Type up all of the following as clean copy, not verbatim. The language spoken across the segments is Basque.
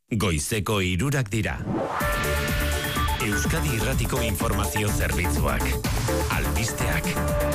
Goizeko 3 dira. Euskadi Irratiko Informazio Zerbitzuak. Albisteak.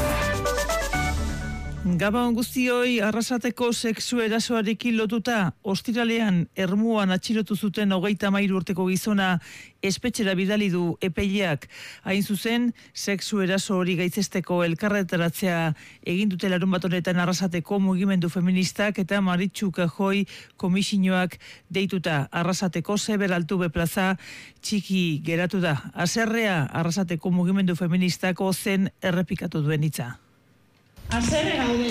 Gabon guztioi, Arrasateko sexu erasoarekin lotuta, ostiralean Ermuan atxilotu zuten 33 urteko gizona espetxera bidali du epaileak. Hain zuzen, sexu eraso hori gaitzesteko elkarretaratzea egin dute larunbat honetan Arrasateko mugimendu feministak eta Maritxu Kajoi komisioak deituta. Arrasateko Zeber Altube plaza txiki geratu da. Haserrea Arrasateko mugimendu feministako zen errepikatu duen hitza. Haserre gaude,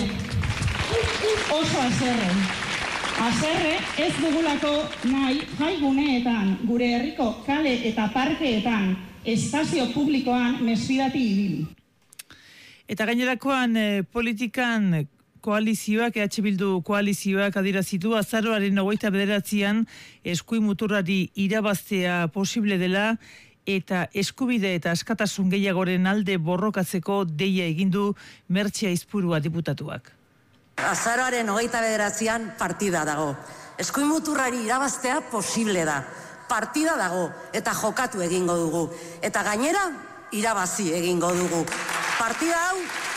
oso haserre. Haserre ez dugulako nahi jaiguneetan, gure herriko kale eta parkeetan, espazio publikoan mesfidati ibili. Eta gainerakoan politikan koalizioak, EH Bildu koalizioak adirazitu azaroaren 29an eskuin muturrari irabaztea posible dela, eta eskubide eta askatasun gehiagoren alde borrokatzeko deia egindu Mertxe Aizpurua diputatuak. Azaroaren 29an partida dago. Eskuin muturrari irabaztea posible da. Partida dago eta jokatu egingo dugu. Eta gainera irabazi egingo dugu. Partida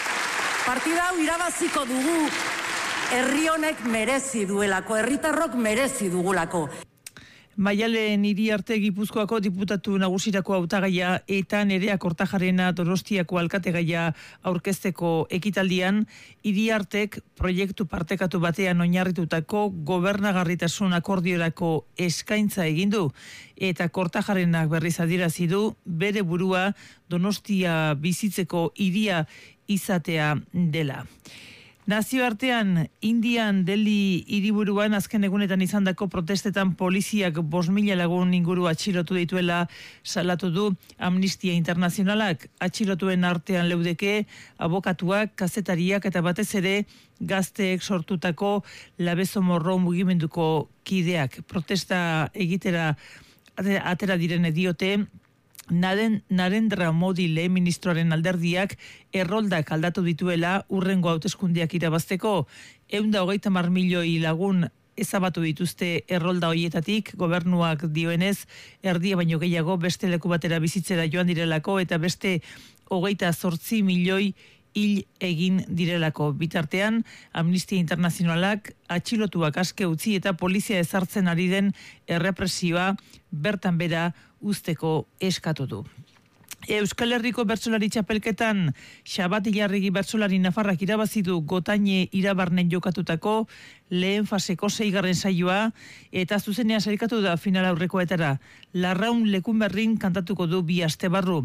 hau irabaziko dugu. Herri honek merezi duelako, herritarrok merezi dugulako. Maialen Iriarte Gipuzkoako diputatu nagusirako hautagaia eta Nerea Kortajarena Donostiako alkategaia aurkezteko ekitaldian, Iriartek proiektu partekatu batean oinarritutako gobernagarritasun akordiorako eskaintza egin du eta Kortajarenak berriz adierazi du bere burua Donostia bizitzeko hiria izatea dela. Nazioartean, Indian Delhi hiriburuan azken egunetan izandako protestetan poliziak 5.000 lagun inguru atxilotu dituela salatu du Amnistia Internazionalak. Atxilotuen artean leudeke abokatuak, kazetariak eta batez ere gazteek sortutako Labezomorro mugimenduko kideak. Protesta egitera atera direne diote Narendra Modi lehen ministroaren alderdiak erroldak aldatu dituela urrengo hauteskundeak irabazteko. 130 milioi lagun ezabatu dituzte errolda hoietatik, gobernuak dioenez, erdia baino gehiago beste leku batera bizitzera joan direlako eta beste 28 milioi hil egin direlako. Bitartean, Amnistia Internazionalak atxilotuak aske utzi eta polizia ezartzen ari den errepresioa bertan bera usteko eskatu du. Euskal Herriko bertsolari txapelketan Xabat Ilarregi bertsolari nafarrak irabazi du Gotaine Irabarnen jokatutako lehen faseko 6. saioa eta zuzenean sailkatu da final aurrekoetara. Larraun Lekunberrin kantatuko du 2 aste barru.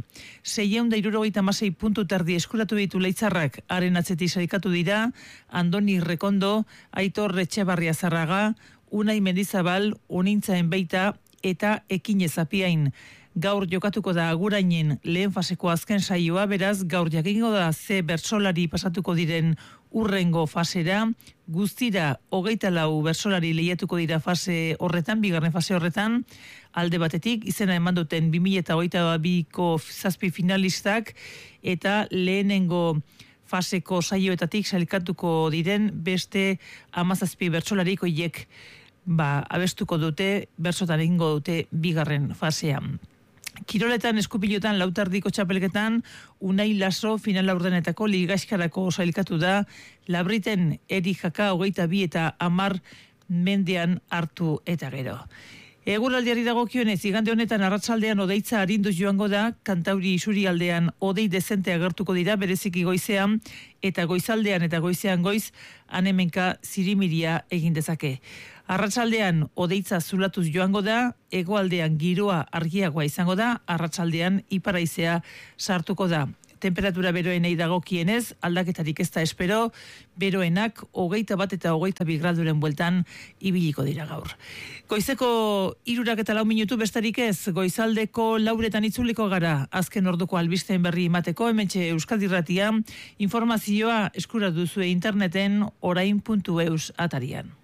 676 puntu terdi eskuratu ditu Leitzarrak, haren atzetik sailkatu dira Andoni Rekondo, Aitor Etxebarria Zarraga, Unai Mendizabal, Unintza Enbeita eta Ekine Zapiain. Gaur jokatuko da Agurainen lehen faseko azken saioa, beraz gaur jakingo da ze bertsolari pasatuko diren urrengo fasera. Guztira 24 bertsolari lehiatuko dira fase horretan, bigarren fase horretan. Alde batetik izena eman duten 2022ko 7 finalistak eta lehenengo faseko saioetatik sailkatuko diren beste 17 bertsolarik hoiek abestuko dute, bertsotan egingo dute bigarren fasean. Kiroletan eskupilotan lautardiko txapelketan Unai Laso final laurdenetako ligaxkarako sailkatu da, Labriten Eri Jaka 22 eta 10 mendean hartu eta gero. Eguraldiari dagokionez, igande honetan arratsaldean hodeitza arinduz joango da, Kantauri isurialdean hodei dezente agertuko dira, bereziki goizean, eta goizaldean eta goizean goiz, hemenka zirimiria egin dezake. Arratsaldean hodeitza zulatuz joango da, hegoaldean giroa argiagoa izango da, arratsaldean ipar-haizea sartuko da. Temperatura beroenei dagokienez, aldaketarik ez da espero, beroenak 21 eta 22 graduren bueltan ibiliko dira gaur. Goizeko 3:04 bestarik ez, goizaldeko 4:00 itzuliko gara, azken orduko albisteen berri emateko, hementxe Euskadi Irratia, informazioa eskura duzue interneten orain.eus atarian.